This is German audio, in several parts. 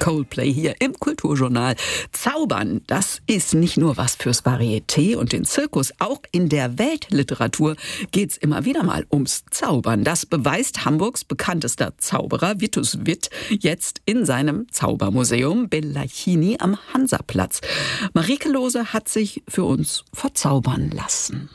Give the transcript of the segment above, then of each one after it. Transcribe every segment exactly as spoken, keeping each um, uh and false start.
Coldplay hier im Kulturjournal. Zaubern, das ist nicht nur was fürs Varieté und den Zirkus. Auch in der Weltliteratur geht's immer wieder mal ums Zaubern. Das beweist Hamburgs bekanntester Zauberer Vitus Witt jetzt in seinem Zaubermuseum Bellachini am Hansaplatz. Marike Lose hat sich für uns verzaubern lassen.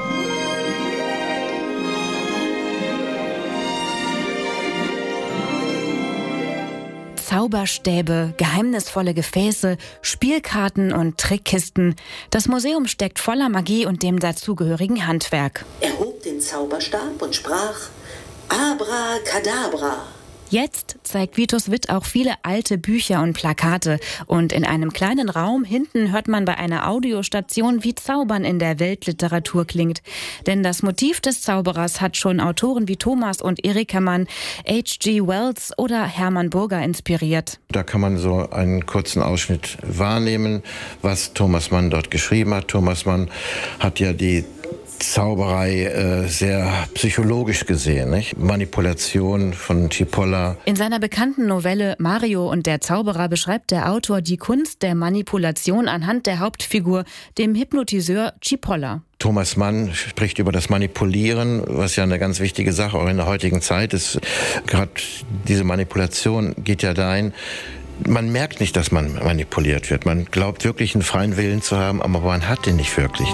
Zauberstäbe, geheimnisvolle Gefäße, Spielkarten und Trickkisten. Das Museum steckt voller Magie und dem dazugehörigen Handwerk. Er hob den Zauberstab und sprach: Abracadabra. Jetzt zeigt Vitus Witt auch viele alte Bücher und Plakate. Und in einem kleinen Raum hinten hört man bei einer Audiostation, wie Zaubern in der Weltliteratur klingt. Denn das Motiv des Zauberers hat schon Autoren wie Thomas und Erika Mann, H G Wells oder Hermann Burger inspiriert. Da kann man so einen kurzen Ausschnitt wahrnehmen, was Thomas Mann dort geschrieben hat. Thomas Mann hat ja die Zauberei äh, sehr psychologisch gesehen, nicht? Manipulation von Cipolla. In seiner bekannten Novelle Mario und der Zauberer beschreibt der Autor die Kunst der Manipulation anhand der Hauptfigur, dem Hypnotiseur Cipolla. Thomas Mann spricht über das Manipulieren, was ja eine ganz wichtige Sache auch in der heutigen Zeit ist. Gerade diese Manipulation geht ja dahin, man merkt nicht, dass man manipuliert wird. Man glaubt wirklich einen freien Willen zu haben, aber man hat den nicht wirklich.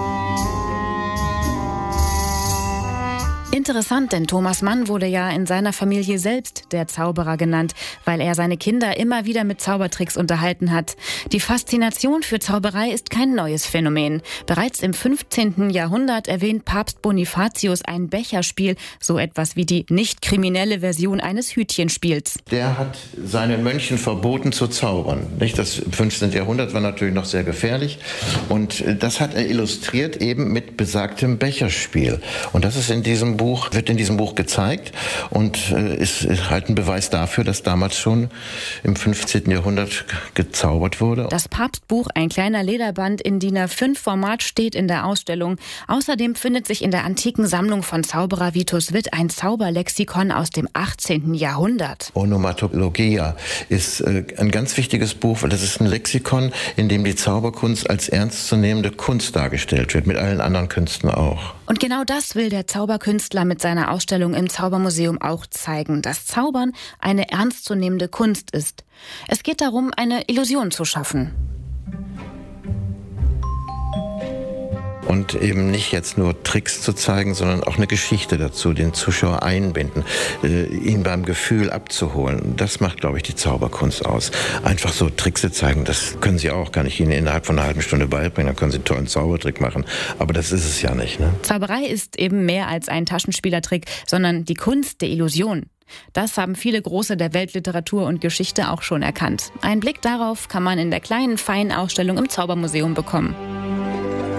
Interessant, denn Thomas Mann wurde ja in seiner Familie selbst der Zauberer genannt, weil er seine Kinder immer wieder mit Zaubertricks unterhalten hat. Die Faszination für Zauberei ist kein neues Phänomen. Bereits im fünfzehnten Jahrhundert erwähnt Papst Bonifatius ein Becherspiel, so etwas wie die nicht kriminelle Version eines Hütchenspiels. Der hat seinen Mönchen verboten zu zaubern. Nicht? Das fünfzehnten Jahrhundert war natürlich noch sehr gefährlich und das hat er illustriert eben mit besagtem Becherspiel. Und das ist in diesem Buch wird in diesem Buch gezeigt und äh, ist, ist halt ein Beweis dafür, dass damals schon im fünfzehnten Jahrhundert gezaubert wurde. Das Papstbuch, ein kleiner Lederband in D I N A fünf Format, steht in der Ausstellung. Außerdem findet sich in der antiken Sammlung von Zauberer Vitus Witt ein Zauberlexikon aus dem achtzehnten Jahrhundert. Onomatologia ist äh, ein ganz wichtiges Buch, weil das ist ein Lexikon, in dem die Zauberkunst als ernstzunehmende Kunst dargestellt wird, mit allen anderen Künsten auch. Und genau das will der Zauberkünstler mit seiner Ausstellung im Zaubermuseum auch zeigen, dass Zaubern eine ernstzunehmende Kunst ist. Es geht darum, eine Illusion zu schaffen. Und eben nicht jetzt nur Tricks zu zeigen, sondern auch eine Geschichte dazu, den Zuschauer einbinden, äh, ihn beim Gefühl abzuholen. Das macht, glaube ich, die Zauberkunst aus. Einfach so Tricks zu zeigen, das können Sie auch, kann ich Ihnen innerhalb von einer halben Stunde beibringen, dann können Sie einen tollen Zaubertrick machen. Aber das ist es ja nicht, ne? Zauberei ist eben mehr als ein Taschenspielertrick, sondern die Kunst der Illusion. Das haben viele Große der Weltliteratur und Geschichte auch schon erkannt. Einen Blick darauf kann man in der kleinen, feinen Ausstellung im Zaubermuseum bekommen.